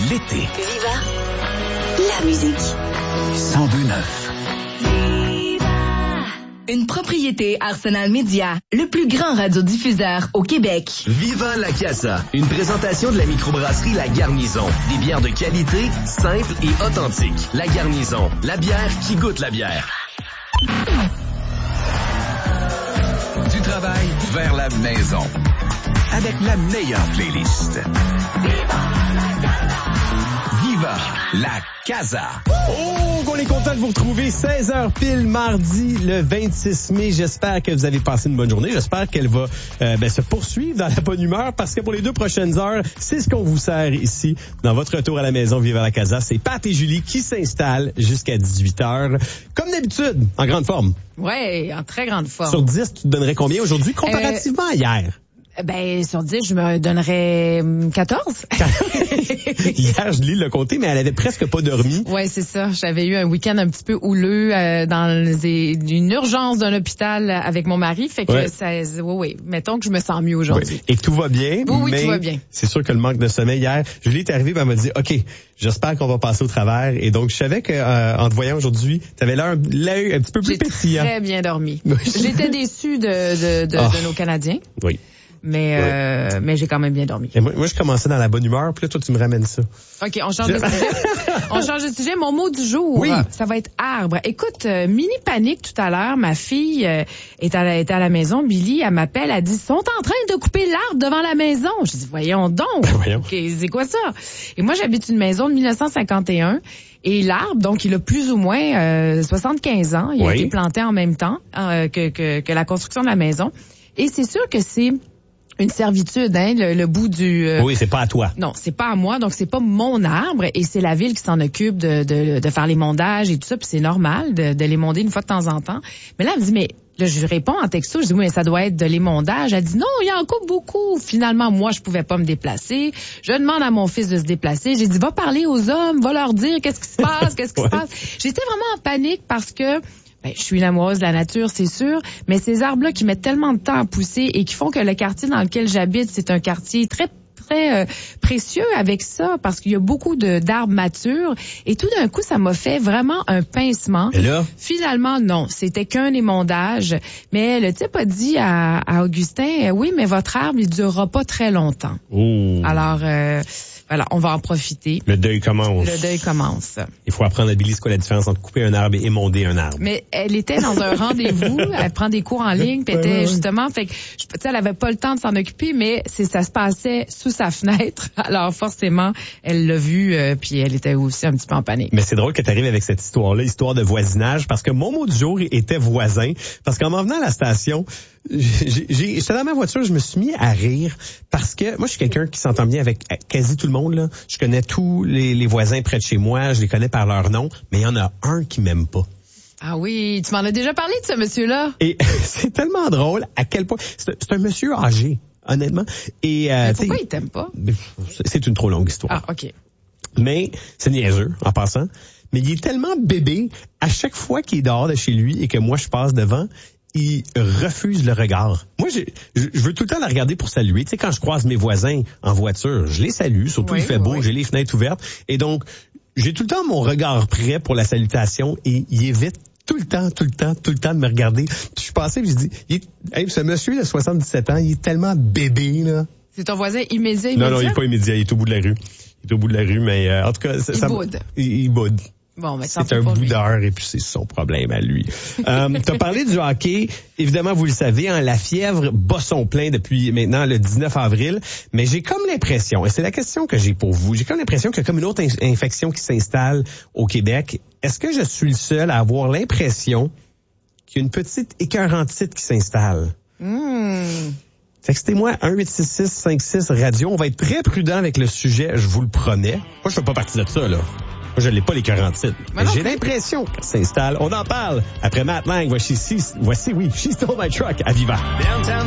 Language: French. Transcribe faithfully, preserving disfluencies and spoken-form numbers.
l'été. Viva la musique. cent deux neuf. Une propriété Arsenal Média, le plus grand radiodiffuseur au Québec. Viva la Casa, une présentation de la microbrasserie La Garnison. Des bières de qualité, simples et authentiques. La Garnison, la bière qui goûte la bière. Du travail vers la maison. Avec la meilleure playlist. Viva la Casa. Oh, qu'on est content de vous retrouver. seize heures pile, mardi, le vingt-six mai. J'espère que vous avez passé une bonne journée. J'espère qu'elle va euh, ben, se poursuivre dans la bonne humeur parce que pour les deux prochaines heures, c'est ce qu'on vous sert ici dans votre retour à la maison Viva la Casa. C'est Pat et Julie qui s'installent jusqu'à dix-huit heures. Comme d'habitude, en grande forme. Ouais, en très grande forme. Sur dix, tu te donnerais combien aujourd'hui comparativement euh... à hier? Ben, sur dix, je me donnerais quatorze. Hier, je lis le compté, mais elle avait presque pas dormi. Ouais, c'est ça. J'avais eu un week-end un petit peu houleux euh, dans les, une urgence d'un hôpital avec mon mari. Fait que ouais. ça, oui, oui. Mettons que je me sens mieux aujourd'hui. Oui. Et tout va bien. Oui, oui, mais tout va bien. C'est sûr que le manque de sommeil hier, Julie est arrivée, elle m'a dit, OK, j'espère qu'on va passer au travers. Et donc, je savais que, euh, en te voyant aujourd'hui, t'avais l'air l'œil un petit peu plus J'ai pétillant. J'ai très bien dormi. J'étais déçue de, de, de, oh. de nos Canadiens. Oui. Mais ouais. euh, mais j'ai quand même bien dormi. Et moi, moi, je commençais dans la bonne humeur, puis là, toi, tu me ramènes ça. OK, on change de sujet. On change de sujet. Mon mot du jour, oui. ça va être arbre. Écoute, euh, mini panique tout à l'heure. Ma fille euh, est, à la, est à la maison. Billy, elle m'appelle, elle dit, sont en train de couper l'arbre devant la maison. Je dis, voyons donc. Ben, voyons. Okay, c'est quoi ça? Et moi, j'habite une maison de dix-neuf cent cinquante et un. Et l'arbre, donc, il a plus ou moins euh, soixante-quinze ans. Il oui. a été planté en même temps euh, que, que, que la construction de la maison. Et c'est sûr que c'est une servitude, hein, le, le bout du... Euh... Oui, c'est pas à toi. Non, c'est pas à moi, donc c'est pas mon arbre, et c'est la ville qui s'en occupe de, de, de faire les mondages et tout ça, puis c'est normal de, de les monder une fois de temps en temps. Mais là, elle me dit, mais là, je réponds en texto, je dis, oui, mais ça doit être de l'émondage. Elle dit, non, il y en coupe beaucoup. Finalement, moi, je pouvais pas me déplacer. Je demande à mon fils de se déplacer. J'ai dit, va parler aux hommes, va leur dire qu'est-ce qui se passe, qu'est-ce qui ouais. se passe. J'étais vraiment en panique parce que ben, je suis une amoureuse de la nature, c'est sûr, mais ces arbres-là qui mettent tellement de temps à pousser et qui font que le quartier dans lequel j'habite, c'est un quartier très très euh, précieux avec ça, parce qu'il y a beaucoup de d'arbres matures, et tout d'un coup, ça m'a fait vraiment un pincement. Et là? Finalement, non, c'était qu'un émondage, mais le type a dit à, à Augustin, oui, mais votre arbre, il durera pas très longtemps. Ouh. Alors, euh, voilà, on va en profiter. Le deuil commence. Le deuil commence. Il faut apprendre à Billy c'est quoi la différence entre couper un arbre et émonder un arbre. Mais elle était dans un rendez-vous, elle prend des cours en ligne, puis était justement, fait que, tu sais, elle avait pas le temps de s'en occuper, mais c'est ça se passait sous sa fenêtre. Alors forcément, elle l'a vu, euh, puis elle était aussi un petit peu en panique. Mais c'est drôle que tu arrives avec cette histoire-là, histoire de voisinage, parce que mon mot du jour était voisin, parce qu'en m'en venant à la station, j'ai, j'ai, j'étais dans ma voiture, je me suis mis à rire, parce que moi, je suis quelqu'un qui s'entend bien avec quasi tout le monde, là. Je connais tous les, les voisins près de chez moi, je les connais par leur nom, mais il y en a un qui m'aime pas. Ah oui, tu m'en as déjà parlé de ce monsieur-là. Et c'est tellement drôle à quel point... C'est, c'est un monsieur âgé, honnêtement. Et euh, mais pourquoi il t'aime pas? C'est une trop longue histoire. Ah, OK. Mais c'est niaiseux, en passant. Mais il est tellement bébé, à chaque fois qu'il est dehors de chez lui et que moi, je passe devant, il refuse le regard. Moi, je, je veux tout le temps la regarder pour saluer. Tu sais, quand je croise mes voisins en voiture, je les salue, surtout oui, il fait beau, oui. J'ai les fenêtres ouvertes. Et donc, j'ai tout le temps mon regard prêt pour la salutation et il évite tout le temps, tout le temps, tout le temps de me regarder. Puis je suis passé, puis je dis, il est, hey, ce monsieur de soixante-dix-sept ans, il est tellement bébé, là. C'est ton voisin immédiat, immédiat? Non, non, il est pas immédiat, il est au bout de la rue. Il est au bout de la rue, mais euh, en tout cas... Ça, il ça, boude. Il, il boude. Bon, mais c'est un boudeur et puis c'est son problème à lui. euh, t'as parlé du hockey. Évidemment, vous le savez, hein, la fièvre bat son plein depuis maintenant le dix-neuf avril. Mais j'ai comme l'impression, et c'est la question que j'ai pour vous, j'ai comme l'impression qu'il y a comme une autre in- infection qui s'installe au Québec. Est-ce que je suis le seul à avoir l'impression qu'il y a une petite écœurantite qui s'installe? Mmh. Textez-moi un huit six six cinq six radio. On va être très prudent avec le sujet, je vous le promets. Moi, je fais pas partie de ça, là. Moi, je l'ai pas les quarante-sept. Mais j'ai l'impression qu'elle s'installe. On en parle après Matt Lang. Voici, voici oui, She Stole My Truck à Viva. Downtown